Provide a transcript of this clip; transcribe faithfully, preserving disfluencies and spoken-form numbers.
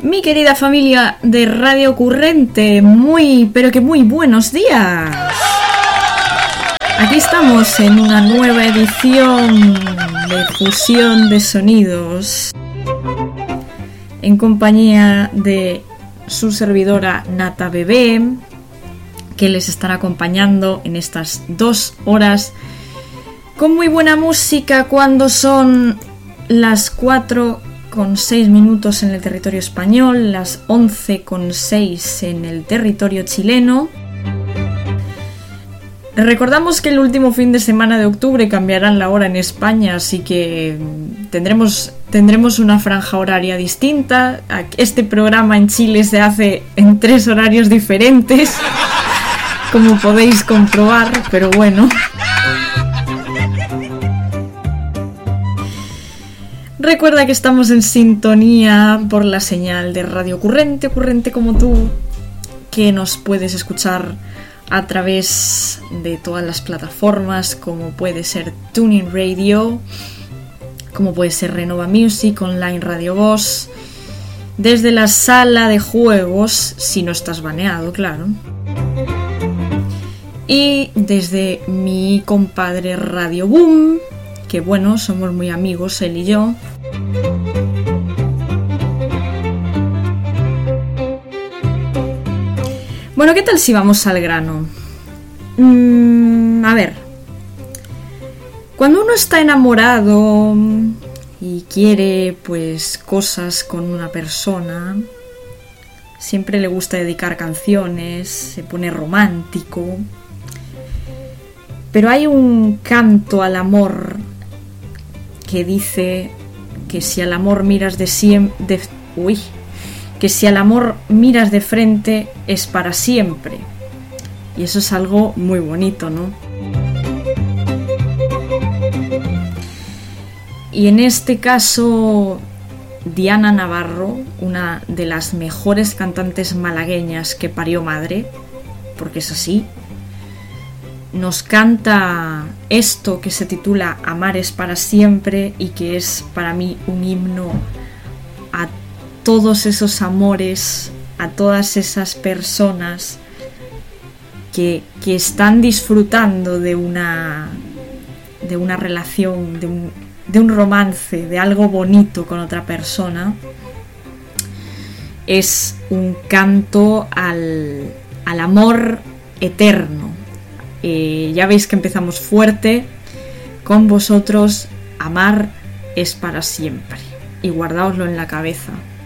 Mi querida familia de Radio Currente, muy, pero que muy buenos días. Aquí estamos en una nueva edición de Fusión de Sonidos, en compañía de su servidora Nata Bebé, que les estará acompañando en estas dos horas con muy buena música cuando son las cuatro con seis minutos en el territorio español, las once con seis en el territorio chileno. Recordamos que el último fin de semana de octubre cambiarán la hora en España, así que tendremos, tendremos una franja horaria distinta. Este programa en Chile se hace en tres horarios diferentes, como podéis comprobar, pero bueno. Recuerda que estamos en sintonía por la señal de Radio Currente, Currente como tú, que nos puedes escuchar a través de todas las plataformas, como puede ser Tuning Radio, como puede ser Renova Music, Online Radio Voz, desde la sala de juegos, si no estás baneado, claro, y desde mi compadre Radio Boom, que bueno, somos muy amigos él y yo. Bueno, ¿qué tal si vamos al grano? Mm, a ver, cuando uno está enamorado y quiere pues cosas con una persona, siempre le gusta dedicar canciones, se pone romántico, pero hay un canto al amor que dice que si al amor miras de siempre, uy, que si al amor miras de frente es para siempre. Y eso es algo muy bonito, ¿no? Y en este caso, Diana Navarro, una de las mejores cantantes malagueñas que parió madre, porque es así, nos canta esto que se titula Amar es para siempre y que es para mí un himno a todos esos amores, a todas esas personas que, que están disfrutando de una, de una relación, de un, de un romance, de algo bonito con otra persona. Es un canto al, al amor eterno. Eh, ya veis que empezamos fuerte con vosotros. Amar es para siempre y guardaoslo en la cabeza.